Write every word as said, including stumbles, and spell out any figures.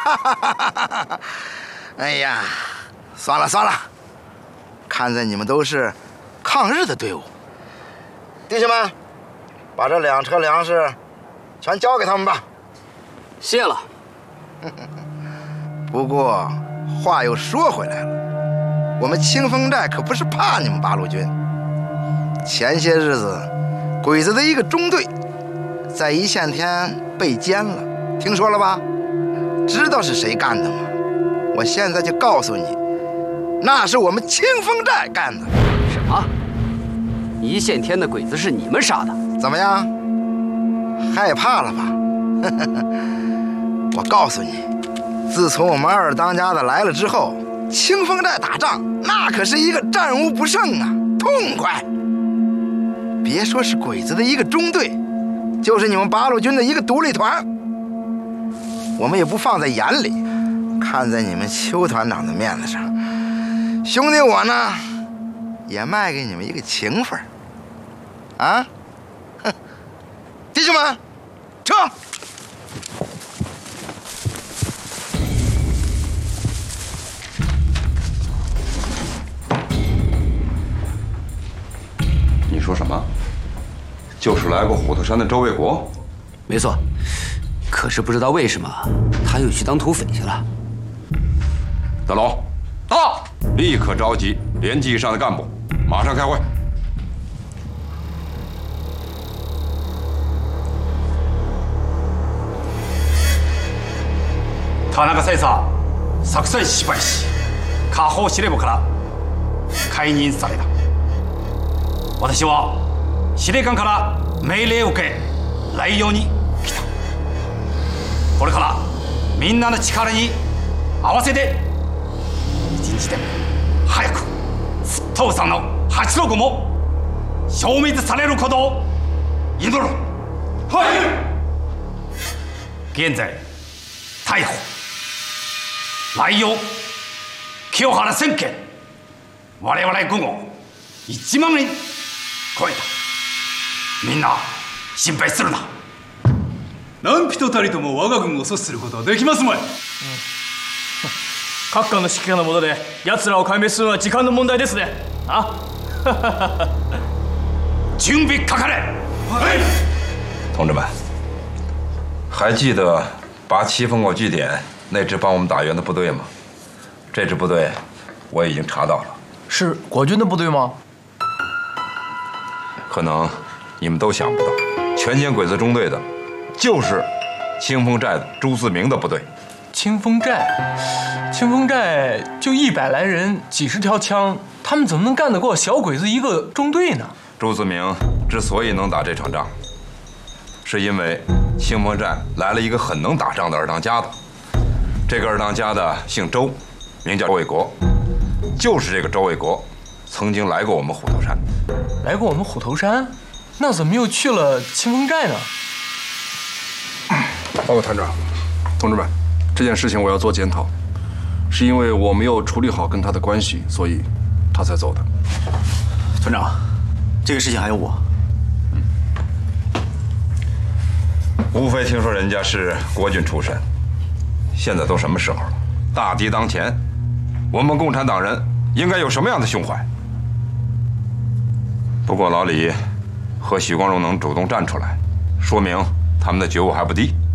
哎呀，算了算了，看在你们都是抗日的队伍，弟兄们，把这两车粮食全交给他们吧。 谢了。 不过话又说回来了，我们清风寨可不是怕你们八路军。前些日子，鬼子的一个中队在一线天被歼了，听说了吧？知道是谁干的吗？我现在就告诉你，那是我们清风寨干的。 什么？一线天的鬼子是你们杀的？ 怎么样？害怕了吧？我告诉你，自从我们二当家的来了之后，清风寨打仗那可是一个战无不胜啊，痛快！别说是鬼子的一个中队，就是你们八路军的一个独立团，我们也不放在眼里。看在你们邱团长的面子上，兄弟我呢，也卖给你们一个情分啊！哼，弟兄们，撤！ 你说什么？就是来过虎头山的周卫国？ 没错，可是不知道为什么他又去当土匪去了。 大龙，到！立刻召集连级以上的干部，马上开会。 田中佐佐、作戦失敗し、下方司令部から解任された。私は司令官から命令を受け、来用に来た。これからみんなの力に合わせて、一日でも早く沸騰山の八郎も消滅されることを祈る。はい。現在逮捕。来用清原千件、我々軍を一万人超えた。みんな心配するな。 何人たりとも我が軍を阻止することはできますまい。うん、閣下の指揮下の下で奴らを壊滅するのは時間の問題ですね。啊， 準備かかれ。 はい。 同志们，还记得拔七风口据点那支帮我们打援的部队吗？这支部队我已经查到了。 是国军的部队吗？ 可能你们都想不到，全歼鬼子中队的，就是清风寨的朱自明的部队。 清风寨，清风寨就一百来人，几十条枪，他们怎么能干得过小鬼子一个中队呢？ 朱自明之所以能打这场仗，是因为清风寨来了一个很能打仗的二当家的。这个二当家的姓周，名叫周卫国，就是这个周卫国，曾经来过我们虎头山。 来过我们虎头山？那怎么又去了清风寨呢？ 报告团长，同志们，这件事情我要做检讨，是因为我没有处理好跟他的关系，所以他才走的。 团长，这个事情还有我。 嗯，无非听说人家是国军出身。现在都什么时候了？大敌当前，我们共产党人应该有什么样的胸怀？不过老李和许光荣能主动站出来，说明他们的觉悟还不低。